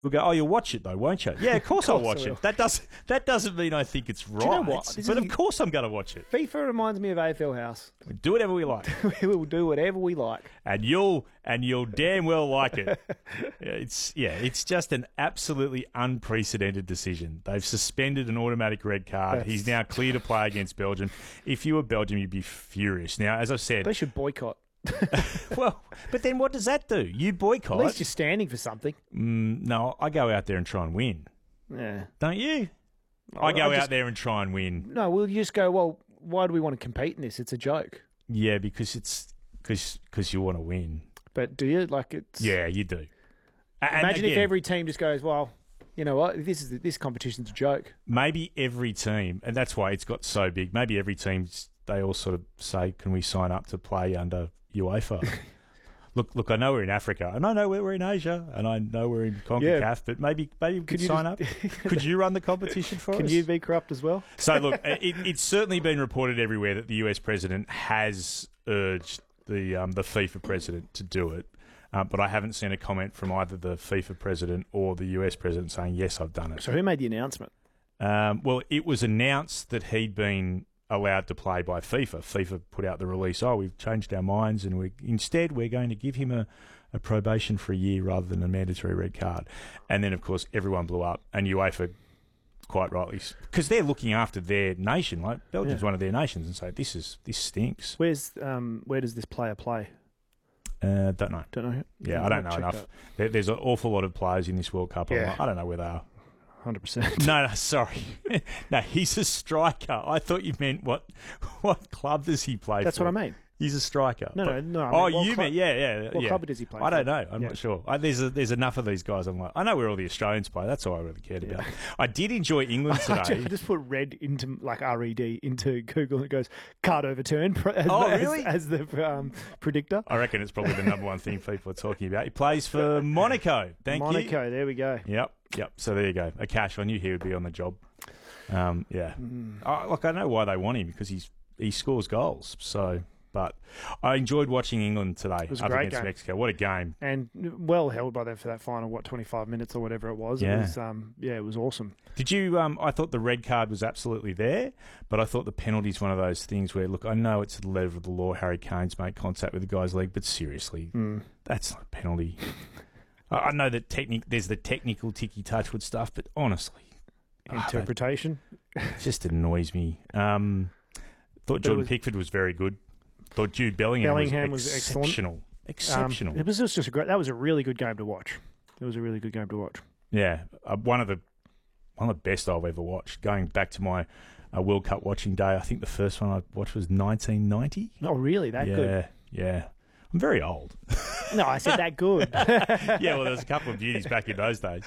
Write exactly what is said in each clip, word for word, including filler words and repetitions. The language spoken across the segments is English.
We'll go, oh, you'll watch it though, won't you? Yeah, of course, Of I'll course watch I will. it. That does that doesn't mean I think it's right. you know what? This But is- of course I'm going to watch it. FIFA reminds me of A F L House. We do whatever we like, We will do whatever we like. and you'll and you'll damn well like it. It's yeah, it's just an absolutely unprecedented decision. They've suspended an automatic red card. That's- He's now clear to play against Belgium. If you were Belgium, you'd be furious. Now, as I said, They should boycott. well, but then what does that do? You boycott? At least you're standing for something. Mm, no, I go out there and try and win. Yeah. Don't you? I go I out just- there and try and win. No, we'll just go, well, why do we want to compete in this? It's a joke. Yeah, because it's because you want to win. But do you? Like, it's... Yeah, you do. A- and Imagine if again, every team just goes, well, you know what? This is this competition's a joke. maybe every team, and that's why it's got so big. Maybe every team, they all sort of say, "Can we sign up to play under UEFA?" Look, look. I know we're in Africa, and I know we're in Asia, and I know we're in CONCACAF. Yeah. But maybe, maybe we could, you sign just- up. Could you run the competition for Can us? you be corrupt as well? So look, it, it's certainly been reported everywhere that the U S president has urged the um, the FIFA president to do it, uh, but I haven't seen a comment from either the FIFA president or the U S president saying yes, I've done it. So who made the announcement? Um, well, it was announced that he'd been allowed to play by FIFA. FIFA put out the release. Oh, we've changed our minds, and we instead we're going to give him a, a probation for a year rather than a mandatory red card. And then, of course, everyone blew up, and UEFA, quite rightly, because they're looking after their nation. Like Belgium's Yeah. one of their nations, and say this is this stinks. Where's um where does this player play? Uh, don't know. Don't know. Yeah, I don't know Check enough. that. There, there's an awful lot of players in this World Cup. I'm Yeah. like, I don't know where they are. one hundred percent. No, no, sorry. No, he's a striker. I thought you meant what what club does he play That's for? what I mean. He's a striker. No, But- no, no. I Oh, mean, what you club- meant, yeah, yeah. What yeah. club does he play I for? don't know. I'm Yeah. not sure. I, there's a, there's enough of these guys. I'm like, I know where all the Australians play. That's all I really cared about. I did enjoy England I today. just put red into like R E D into Google and it goes card overturned as, Oh, as- really? as, the um, predictor. I reckon it's probably the number one thing people are talking about. He plays for Monaco. Thank you. Monaco, there we go. Yep, yep. So there you go. A cash. I knew he would be on the job. Um, yeah. Mm. Oh, look, I know why they want him because he's he scores goals. So, but I enjoyed watching England today was a up great against game. Mexico. What a game! And well held by them for that final, what, twenty-five minutes or whatever it was. Yeah. It was um, yeah, it was awesome. Did you? Um, I thought the red card was absolutely there, but I thought the penalty's one of those things where, look, I know it's the letter of the law. Harry Kane's made contact with the guy's leg, but seriously, Mm. that's not a penalty. I, I know that technic- there's the technical ticky touchwood stuff, but honestly, ah, that Interpretation. just annoys me. Um, thought Jordan was- Pickford was very good. Thought Jude Bellingham, Bellingham was, was excellent. exceptional. Um, Exceptional. it was just a great. That was a really good game to watch. It was a really good game to watch. Yeah, uh, one of the one of the best I've ever watched. Going back to my uh, World Cup watching day, I think the first one I watched was nineteen ninety. Oh, really? That yeah, good? yeah. I'm very old. No, I said that good. Yeah, well, there's a couple of beauties back in those days.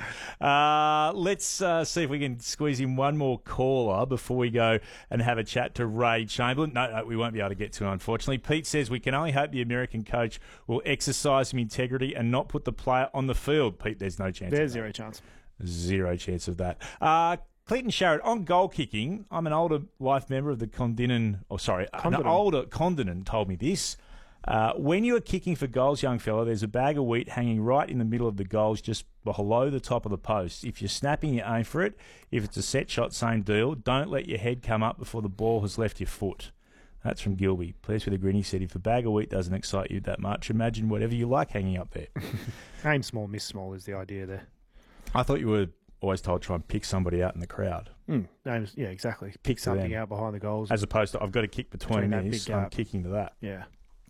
Uh, let's uh, see if we can squeeze in one more caller before we go and have a chat to Ray Chamberlain. No, no, we won't be able to get to him, unfortunately. Pete says we can only hope the American coach will exercise some integrity and not put the player on the field. Pete, there's no chance. There's of that. zero chance. Zero chance of that. Uh, Clinton Sharrett, on goal kicking, I'm an older life member of the Condinin, or sorry, Condinin. an older Condinin told me this. Uh, when you are kicking for goals, young fella, there's a bag of wheat hanging right in the middle of the goals, just below the top of the post. If you're snapping, you aim for it. If it's a set shot, same deal. Don't let your head come up before the ball has left your foot. That's from Gilby. Pleased with a grin. He said, if the bag of wheat doesn't excite you that much, imagine whatever you like hanging up there. Aim small, miss small is the idea there. I thought you were always told to try and pick somebody out in the crowd, Mm. Aim, yeah, exactly. Kick Pick to something them. out behind the goals. as opposed to I've got to kick between, Between that these, big I'm gap. kicking to that. yeah.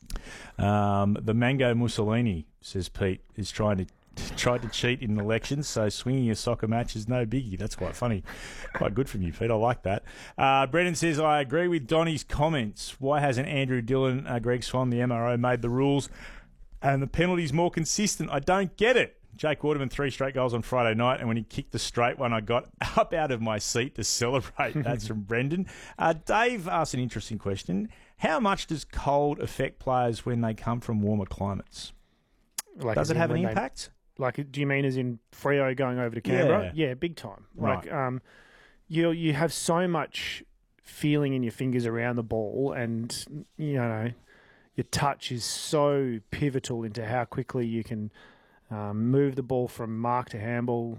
Um, the Mango Mussolini, says Pete, is trying to tried to cheat in elections, so swinging a soccer match is no biggie. That's quite funny. Quite good from you, Pete. I like that. Uh, Brendan says, I agree with Donny's comments. Why hasn't Andrew Dillon, uh, Greg Swan, the M R O, made the rules and the penalties more consistent? I don't get it. Jake Waterman, three straight goals on Friday night, and when he kicked the straight one, I got up out of my seat to celebrate. That's from Brendan. Uh, Dave asked an interesting question. How much does cold affect players when they come from warmer climates? Like Does as it in have an when they- impact? Like, do you mean as in Freo going over to Canberra? Yeah. Yeah, big time. Right. Like, um, you you have so much feeling in your fingers around the ball, and you know, your touch is so pivotal into how quickly you can um, move the ball from mark to handball.